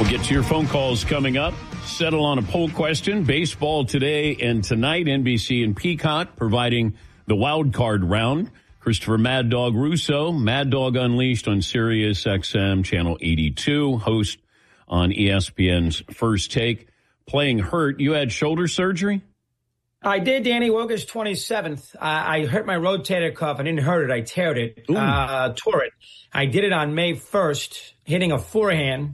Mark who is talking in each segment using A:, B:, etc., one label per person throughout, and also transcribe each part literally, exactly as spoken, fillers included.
A: We'll get to your phone calls coming up. Settle on a poll question. Baseball today and tonight. N B C and Peacock providing the wild card round. Christopher Mad Dog Russo, Mad Dog Unleashed on Sirius X M Channel eighty-two, host on E S P N's First Take. Playing hurt. You had shoulder surgery?
B: I did, Danny. August twenty-seventh. I, I hurt my rotator cuff. I didn't hurt it. I teared it, uh, tore it. I did it on May first, hitting a forehand.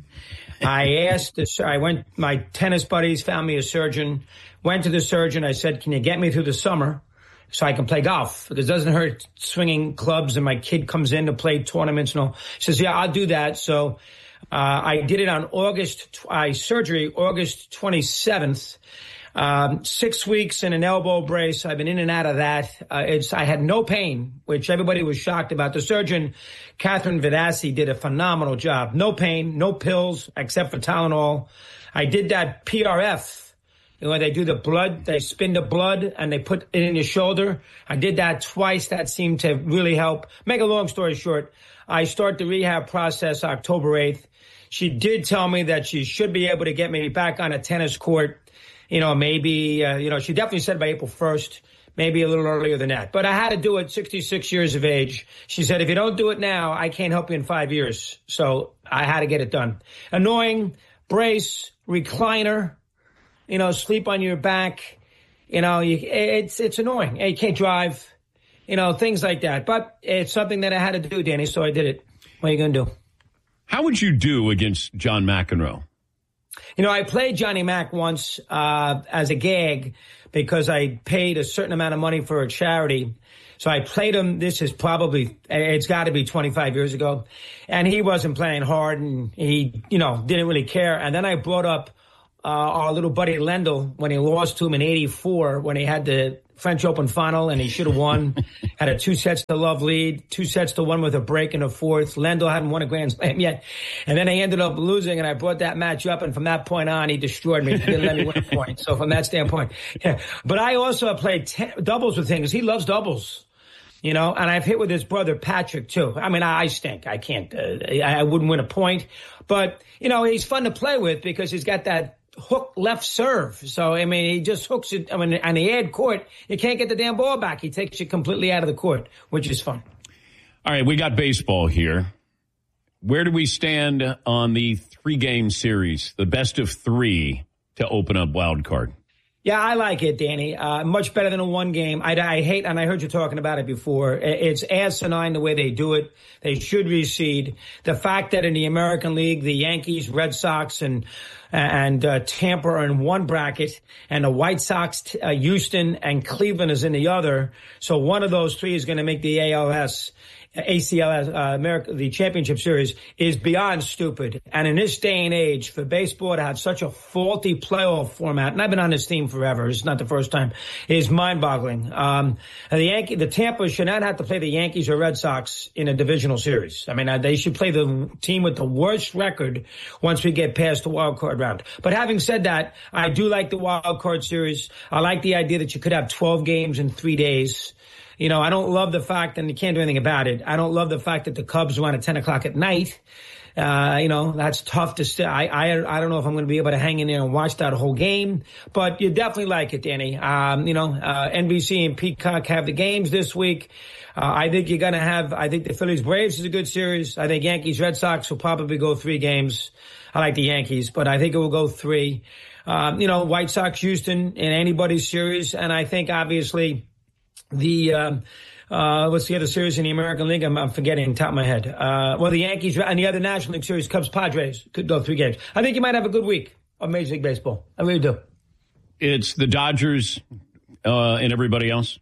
B: I asked, the, I went, my tennis buddies found me a surgeon, went to the surgeon. I said, can you get me through the summer so I can play golf? Because it doesn't hurt swinging clubs and my kid comes in to play tournaments and all. He says, yeah, I'll do that. So uh, I did it on August, I surgery, August twenty-seventh. Um, six weeks in an elbow brace. I've been in and out of that. Uh, it's, I had no pain, which everybody was shocked about. The surgeon, Catherine Vidassi, did a phenomenal job. No pain, no pills except for Tylenol. I did that P R F. You know, they do the blood, they spin the blood and they put it in your shoulder. I did that twice. That seemed to really help. Make a long story short, I start the rehab process October eighth. She did tell me that she should be able to get me back on a tennis court. You know, maybe, uh, you know, she definitely said by April first, maybe a little earlier than that. But I had to do it sixty-six years of age. She said, if you don't do it now, I can't help you in five years. So I had to get it done. Annoying, brace, recliner, you know, sleep on your back. You know, you, it's it's annoying. You can't drive, you know, things like that. But it's something that I had to do, Danny, so I did it. What are you going to do?
A: How would you do against John McEnroe?
B: You know, I played Johnny Mac once uh as a gag because I paid a certain amount of money for a charity. So I played him. This is probably, it's got to be twenty-five years ago. And he wasn't playing hard and he, you know, didn't really care. And then I brought up uh our little buddy Lendl when he lost to him in eighty-four when he had the French Open final and he should have won. Had a two sets to love lead, two sets to one with a break in the fourth. Lendl hadn't won a Grand Slam yet. And then I ended up losing and I brought that match up. And from that point on, he destroyed me. He didn't let me win a point. So from that standpoint, yeah. But I also played ten, doubles with him because he loves doubles. You know, and I've hit with his brother Patrick too. I mean, I, I stink. I can't, uh, I, I wouldn't win a point. But, you know, he's fun to play with because he's got that hook left serve. So, I mean, he just hooks it. I mean, on the ad court, you can't get the damn ball back. He takes you completely out of the court, which is fun.
A: All right, we got baseball here. Where do we stand on the three-game series, the best of three to open up wild card?
B: Yeah, I like it, Danny. Uh, much better than a one game. I, I hate, and I heard you talking about it before. It's asinine the way they do it. They should reseed. The fact that in the American League, the Yankees, Red Sox, and and uh, Tampa are in one bracket, and the White Sox, uh, Houston, and Cleveland is in the other. So one of those three is going to make the A L S. A C L S, uh, America, the championship series is beyond stupid. And in this day and age, for baseball to have such a faulty playoff format, and I've been on this team forever, it's not the first time, is mind-boggling. Um, the Yankee, the Tampa should not have to play the Yankees or Red Sox in a divisional series. I mean, they should play the team with the worst record once we get past the wild card round. But having said that, I do like the wild card series. I like the idea that you could have twelve games in three days. You know, I don't love the fact, and you can't do anything about it, I don't love the fact that the Cubs run at ten o'clock at night. Uh, you know, that's tough to say. I, I, I don't know if I'm going to be able to hang in there and watch that whole game, but you definitely like it, Danny. Um, you know, uh, N B C and Peacock have the games this week. Uh, I think you're going to have, I think the Phillies Braves is a good series. I think Yankees Red Sox will probably go three games. I like the Yankees, but I think it will go three. Um, you know, White Sox Houston in anybody's series. And I think obviously, The, um, uh, what's the other series in the American League? I'm, I'm forgetting top of my head. Uh, well, the Yankees and the other National League series, Cubs, Padres, could go three games. I think you might have a good week of Major League Baseball. I really do.
A: It's the Dodgers, uh, and everybody else.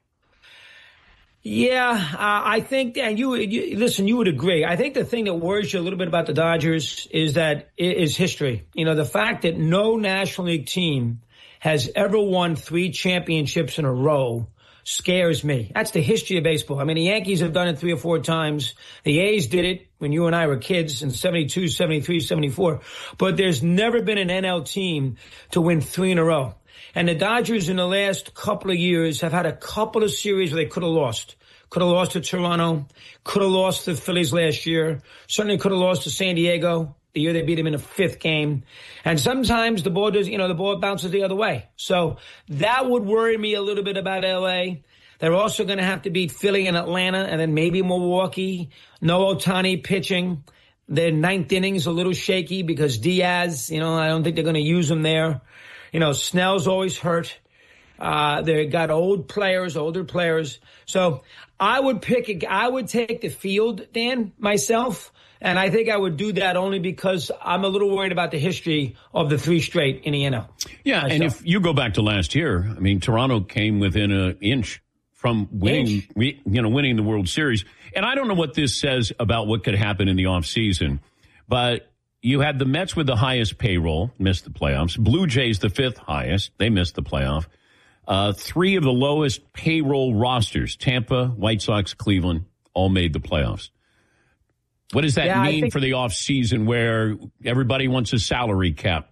B: Yeah, uh, I think, and you, you, listen, you would agree. I think the thing that worries you a little bit about the Dodgers is that is history. You know, the fact that no National League team has ever won three championships in a row scares me. That's the history of baseball. I mean, the Yankees have done it three or four times. The A's did it when you and I were kids in seventy-two, seventy-three, seventy-four. But there's never been an N L team to win three in a row. And the Dodgers in the last couple of years have had a couple of series where they could have lost. Could have lost to Toronto. Could have lost to the Phillies last year. Certainly could have lost to San Diego. the year they beat him in the fifth game. And sometimes the ball does, you know, the ball bounces the other way. So that would worry me a little bit about L A. They're also going to have to beat Philly and Atlanta and then maybe Milwaukee. No Ohtani pitching. Their ninth inning's a little shaky because Diaz, you know, I don't think they're going to use him there. You know, Snell's always hurt. Uh, they got old players, older players. So I would pick, a, I would take the field, Dan, myself. And I think I would do that only because I'm a little worried about the history of the three straight in the N L.
A: Yeah. Myself. And if you go back to last year, I mean, Toronto came within an inch from winning, inch. you know, winning the World Series. And I don't know what this says about what could happen in the offseason, but you had the Mets with the highest payroll, missed the playoffs. Blue Jays, the fifth highest. They missed the playoff. Uh, three of the lowest payroll rosters, Tampa, White Sox, Cleveland, all made the playoffs. What does that yeah, mean think, for the offseason where everybody wants a salary cap?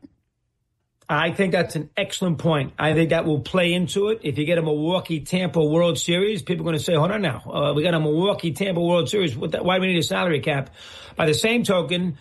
B: I think that's an excellent point. I think that will play into it. If you get a Milwaukee-Tampa World Series, people are going to say, hold on now, uh, we got a Milwaukee-Tampa World Series. What the, why do we need a salary cap? By the same token,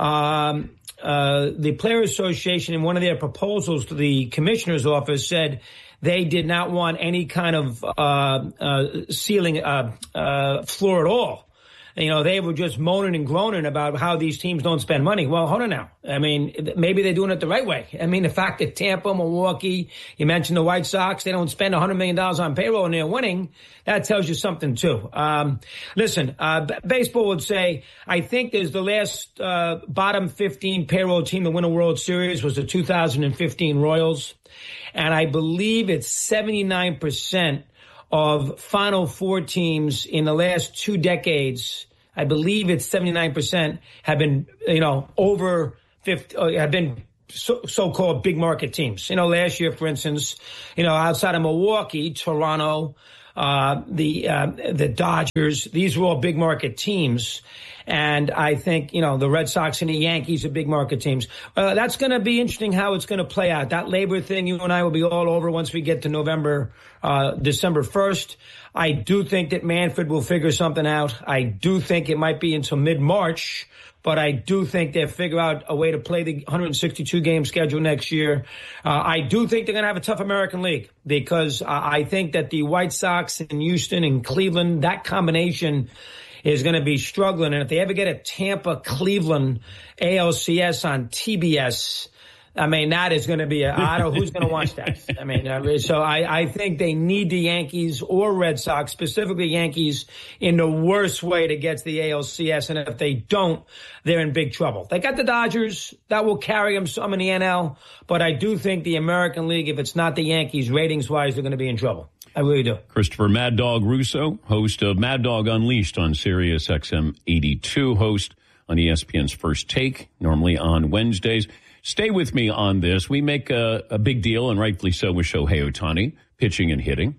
B: um, uh, the Players Association in one of their proposals to the commissioner's office said they did not want any kind of uh, uh, ceiling uh, uh, floor at all. You know, they were just moaning and groaning about how these teams don't spend money. Well, hold on now. I mean, maybe they're doing it the right way. I mean, the fact that Tampa, Milwaukee, you mentioned the White Sox, they don't spend one hundred million dollars on payroll and they're winning, that tells you something, too. Um, listen, uh, b- baseball would say, I think there's the last uh, bottom fifteen payroll team to win a World Series was the two thousand fifteen Royals. And I believe it's seventy-nine percent of Final Four teams in the last two decades. I believe it's seventy-nine percent have been, you know, over fifty, uh, have been so, so-called big market teams. You know, last year, for instance, you know, outside of Milwaukee, Toronto, uh, the, uh, the Dodgers, these were all big market teams. And I think, you know, the Red Sox and the Yankees are big market teams. Uh, that's going to be interesting how it's going to play out. That labor thing, you and I will be all over once we get to November, uh, December first. I do think that Manfred will figure something out. I do think it might be until mid-March, but I do think they'll figure out a way to play the one hundred sixty-two game schedule next year. Uh, I do think they're going to have a tough American League because uh, I think that the White Sox and Houston and Cleveland, that combination is going to be struggling. And if they ever get a Tampa-Cleveland A L C S on T B S, I mean, that is going to be a, I don't know who's going to watch that. I mean, uh, so I, I think they need the Yankees or Red Sox, specifically Yankees, in the worst way to get to the A L C S. And if they don't, they're in big trouble. They got the Dodgers. That will carry them some in the N L. But I do think the American League, if it's not the Yankees, ratings-wise, they're going to be in trouble. I really do.
A: Christopher Mad Dog Russo, host of Mad Dog Unleashed on Sirius X M eighty-two, host on E S P N's First Take, normally on Wednesdays. Stay with me on this. We make a, a big deal, and rightfully so, with Shohei Ohtani, pitching and hitting.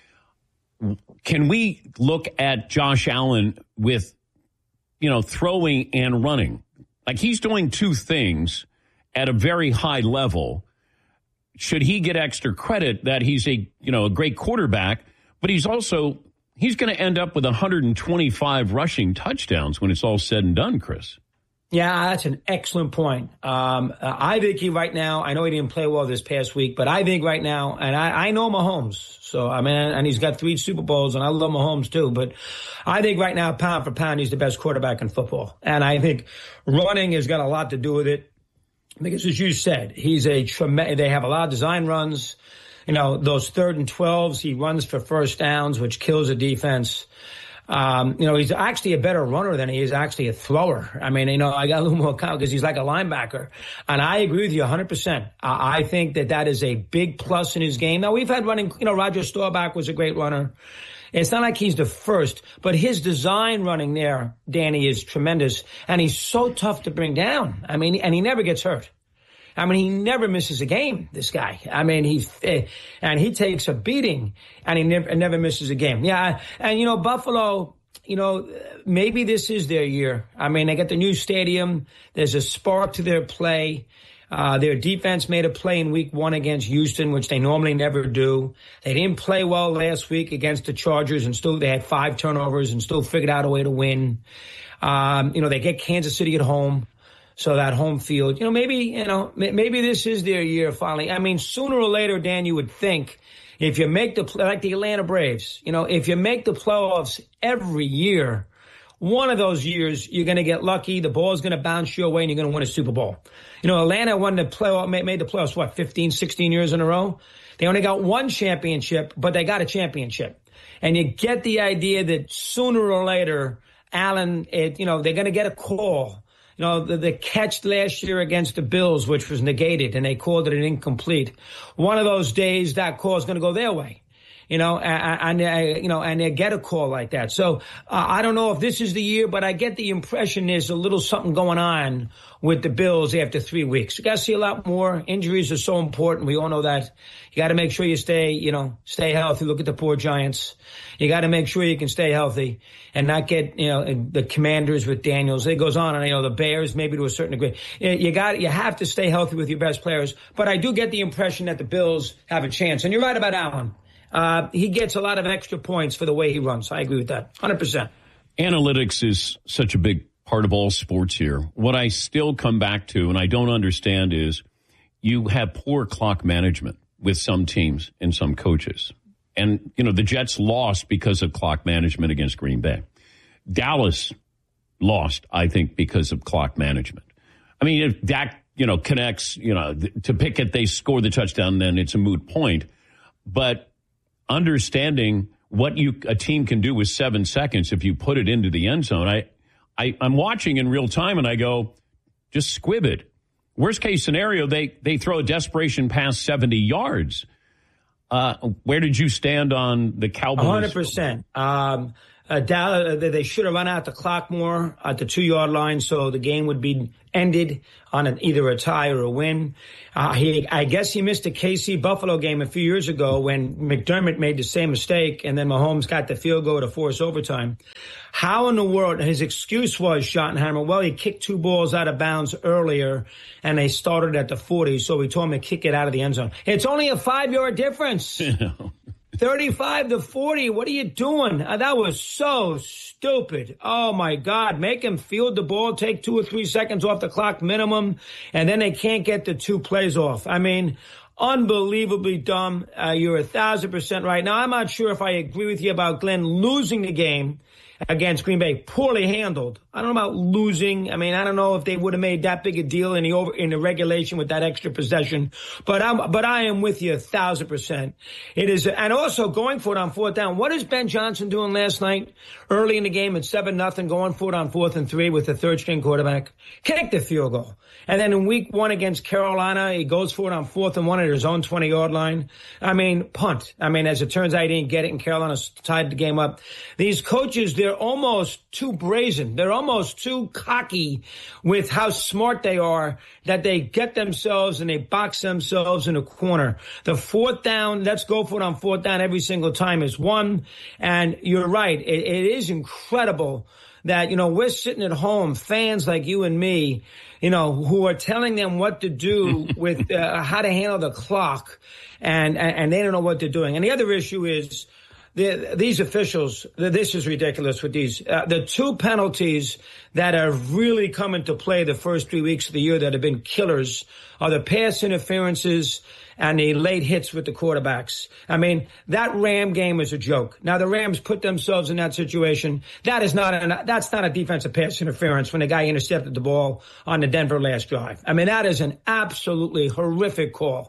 A: Can we look at Josh Allen with, you know, throwing and running? Like, he's doing two things at a very high level. Should he get extra credit that he's a, you know, a great quarterback, but he's also, he's going to end up with one hundred twenty-five rushing touchdowns when it's all said and done, Chris.
B: Yeah, that's an excellent point. Um, I think he right now, I know he didn't play well this past week, but I think right now, and I, I know Mahomes, so I mean, and he's got three Super Bowls, and I love Mahomes too, but I think right now, pound for pound, he's the best quarterback in football. And I think running has got a lot to do with it. Because as you said, he's a tremendous, they have a lot of design runs. You know, those third and twelves, he runs for first downs, which kills a defense. Um, you know, he's actually a better runner than he is actually a thrower. I mean, you know, I got a little more count because he's like a linebacker. And I agree with you one hundred percent. I, I think that that is a big plus in his game. Now, we've had running, you know, Roger Staubach was a great runner. It's not like he's the first, but his design running there, Danny, is tremendous. And he's so tough to bring down. I mean, and he never gets hurt. I mean, he never misses a game, this guy. I mean, he's, and he takes a beating and he never, never misses a game. Yeah. And, you know, Buffalo, you know, maybe this is their year. I mean, they got the new stadium. There's a spark to their play. Uh, their defense made a play in week one against Houston, which they normally never do. They didn't play well last week against the Chargers and still they had five turnovers and still figured out a way to win. Um, you know, they get Kansas City at home. So that home field, you know, maybe, you know, maybe this is their year finally. I mean, sooner or later, Dan, you would think if you make the, like the Atlanta Braves, you know, if you make the playoffs every year, one of those years, you're going to get lucky. The ball's going to bounce your way and you're going to win a Super Bowl. You know, Atlanta won the playoff, made the playoffs, what, fifteen, sixteen years in a row? They only got one championship, but they got a championship. And you get the idea that sooner or later, Allen, it, you know, they're going to get a call. You know, the, the catch last year against the Bills, which was negated, and they called it an incomplete. One of those days, that call is going to go their way. You know, and, and you know, and they get a call like that. So uh, I don't know if this is the year, but I get the impression there's a little something going on with the Bills after three weeks. You got to see a lot more. Injuries are so important. We all know that. You got to make sure you stay, you know, stay healthy. Look at the poor Giants. You got to make sure you can stay healthy and not get, you know, the Commanders with Daniels. It goes on, and you know the Bears maybe to a certain degree. You got, you have to stay healthy with your best players. But I do get the impression that the Bills have a chance. And you're right about Allen. Uh, he gets a lot of extra points for the way he runs. I agree with that, one hundred percent.
A: Analytics is such a big part of all sports here. What I still come back to, and I don't understand, is you have poor clock management with some teams and some coaches. And, you know, the Jets lost because of clock management against Green Bay. Dallas lost, I think, because of clock management. I mean, if Dak, you know, connects, you know, to Pickett, they score the touchdown, then it's a moot point. But understanding what you a team can do with seven seconds if you put it into the end zone. I, I, I'm watching in real time, and I go, just squib it. Worst case scenario, they, they throw a desperation pass seventy yards. Uh, where did you stand on the Cowboys?
B: one hundred percent. Um, uh, Dallas, they should have run out the clock more at the two-yard line, so the game would be ended on an, either a tie or a win. Uh, he, I guess he missed a K C Buffalo game a few years ago when McDermott made the same mistake, and then Mahomes got the field goal to force overtime. How in the world, his excuse was, Schottenheimer, well, he kicked two balls out of bounds earlier, and they started at the forty, so we told him to kick it out of the end zone. It's only a five-yard difference. thirty-five to forty. What are you doing? Uh, that was so stupid. Oh, my God. Make him field the ball, take two or three seconds off the clock minimum, and then they can't get the two plays off. I mean, unbelievably dumb. Uh, you're a thousand percent right. Now, I'm not sure if I agree with you about Glenn losing the game against Green Bay. Poorly handled. I don't know about losing. I mean, I don't know if they would have made that big a deal in the over in the regulation with that extra possession. But I'm but I am with you a thousand percent. It is, and also going for it on fourth down. What is Ben Johnson doing last night early in the game at seven nothing, going for it on fourth and three with the third string quarterback? Kick the field goal. And then in week one against Carolina, he goes for it on fourth and one at his own twenty yard line. I mean, punt. I mean, as it turns out, he didn't get it, and Carolina tied the game up. These coaches, they're almost too brazen. They're almost too cocky with how smart they are that they get themselves and they box themselves in a corner. The fourth down, let's go for it on fourth down every single time is one. And you're right. It, it is incredible that, you know, we're sitting at home, fans like you and me, you know, who are telling them what to do with uh, how to handle the clock, and, and, and they don't know what they're doing. And the other issue is, The, these officials, this is ridiculous with these. Uh, the two penalties that have really come into play the first three weeks of the year that have been killers are the pass interferences and the late hits with the quarterbacks. I mean, that Ram game is a joke. Now, the Rams put themselves in that situation. That is not a, that's not a defensive pass interference when the guy intercepted the ball on the Denver last drive. I mean, that is an absolutely horrific call.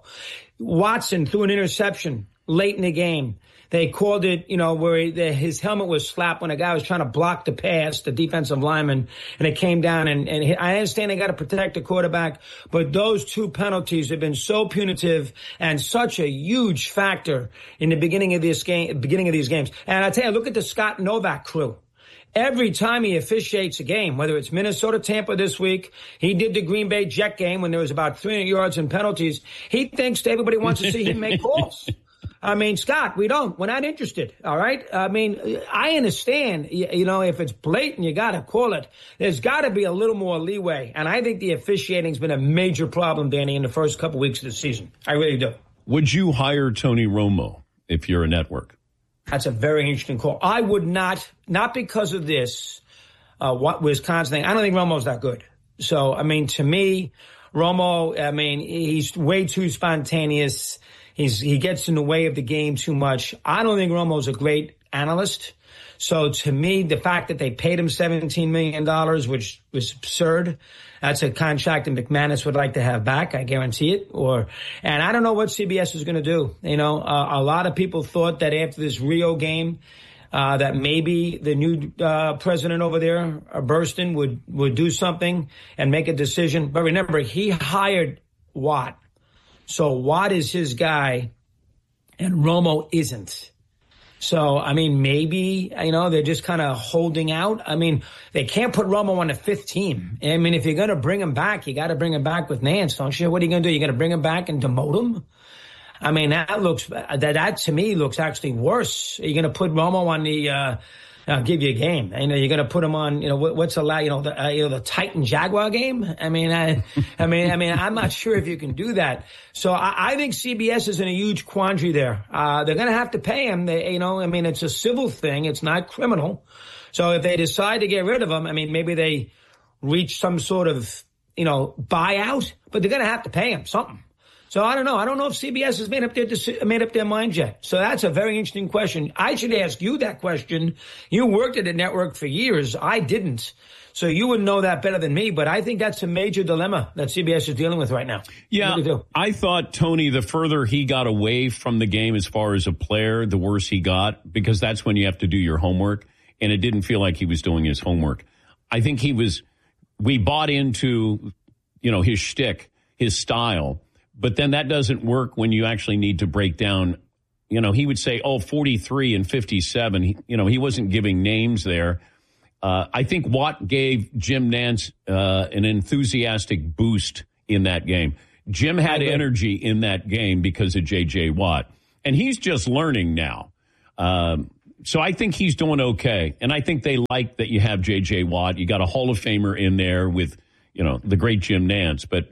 B: Watson threw an interception late in the game. They called it, you know, where he, the, his helmet was slapped when a guy was trying to block the pass, the defensive lineman, and it came down. And, and I understand they got to protect the quarterback, but those two penalties have been so punitive and such a huge factor in the beginning of this game, beginning of these games. And I tell you, look at the Scott Novak crew. Every time he officiates a game, whether it's Minnesota, Tampa this week, he did the Green Bay Jet game when there was about three hundred yards in penalties. He thinks everybody wants to see him make calls. I mean, Scott, we don't. We're not interested, all right? I mean, I understand, you, you know, if it's blatant, you got to call it. There's got to be a little more leeway. And I think the officiating's been a major problem, Danny, in the first couple weeks of the season. I really do.
A: Would you hire Tony Romo if you're a network?
B: That's a very interesting call. I would not, not because of this, uh, what Wisconsin thing. I don't think Romo's that good. So, I mean, to me, Romo, I mean, he's way too spontaneous. He's, he gets in the way of the game too much. I don't think Romo's a great analyst. So to me, the fact that they paid him seventeen million dollars, which was absurd, that's a contract that McManus would like to have back. I guarantee it. Or, and I don't know what C B S is going to do. You know, uh, a lot of people thought that after this Rio game, uh, that maybe the new, uh, president over there, uh, Burston, would, would do something and make a decision. But remember, he hired Watt. So Watt is his guy and Romo isn't. So, I mean, maybe, you know, they're just kind of holding out. I mean, they can't put Romo on the fifth team. I mean, if you're going to bring him back, you got to bring him back with Nance, don't you? What are you going to do? You're going to bring him back and demote him? I mean, that looks, that, that to me looks actually worse. You're going to put Romo on the, uh, I'll give you a game. You know, you're going to put him on, you know, what, what's allowed, you know, the, uh, you know, the Titan Jaguar game. I mean, I, I mean, I mean, I'm not sure if you can do that. So I, I think C B S is in a huge quandary there. Uh, they're going to have to pay him. They, you know, I mean, it's a civil thing. It's not criminal. So if they decide to get rid of him, I mean, maybe they reach some sort of, you know, buyout, but they're going to have to pay him something. So I don't know. I don't know if C B S has made up their made up their mind yet. So that's a very interesting question. I should ask you that question. You worked at the network for years. I didn't. So you would know that better than me. But I think that's a major dilemma that C B S is dealing with right now.
A: Yeah, I thought, Tony, the further he got away from the game as far as a player, the worse he got, because that's when you have to do your homework. And it didn't feel like he was doing his homework. I think he was, we bought into, you know, his shtick, his style. But then that doesn't work when you actually need to break down. You know, he would say, oh, forty-three and fifty-seven. He, you know, he wasn't giving names there. Uh, I think Watt gave Jim Nance uh, an enthusiastic boost in that game. Jim had energy in that game because of J J. Watt. And he's just learning now. Um, so I think he's doing okay. And I think they like that you have J J. Watt. You got a Hall of Famer in there with, you know, the great Jim Nance. But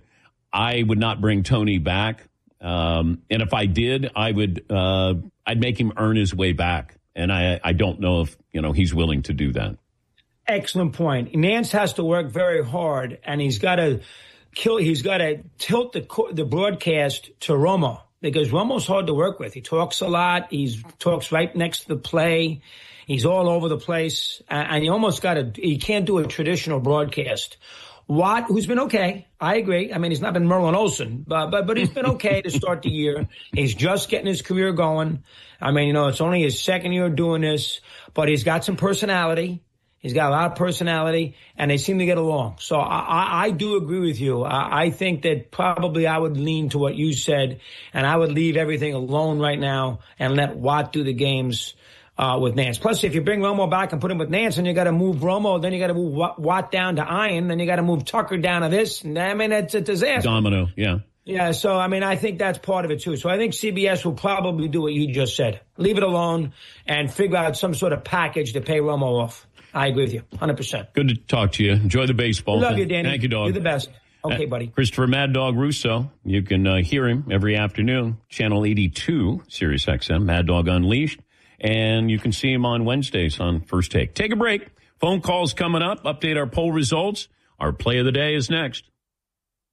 A: I would not bring Tony back. Um, and if I did, I would, uh, I'd make him earn his way back. And I, I don't know if, you know, he's willing to do that.
B: Excellent point. Nance has to work very hard, and he's got to kill, he's got to tilt the, the broadcast to Romo, because Romo's hard to work with. He talks a lot. He talks right next to the play. He's all over the place. And you almost got to, he can't do a traditional broadcast. Watt, who's been okay. I agree. I mean, he's not been Merlin Olsen, but, but, but he's been okay to start the year. He's just getting his career going. I mean, you know, it's only his second year doing this, but he's got some personality. He's got a lot of personality, and they seem to get along. So I, I, I do agree with you. I, I think that probably I would lean to what you said, and I would leave everything alone right now and let Watt do the games Uh, with Nance. Plus, if you bring Romo back and put him with Nance, and you got to move Romo, then you got to move Watt down to Iron, then you got to move Tucker down to this. And I mean, it's a disaster.
A: Domino, yeah.
B: Yeah, so, I mean, I think that's part of it, too. So I think C B S will probably do what you just said. Leave it alone and figure out some sort of package to pay Romo off. I agree with you, one hundred percent.
A: Good to talk to you. Enjoy the baseball.
B: Love you, Danny.
A: Thank you, dog.
B: You're the best. Okay, buddy.
A: Uh, Christopher Mad Dog Russo. You can uh, hear him every afternoon, Channel eighty-two, Sirius X M, Mad Dog Unleashed. And you can see him on Wednesdays on First Take. Take a break. Phone calls coming up. Update our poll results. Our play of the day is next.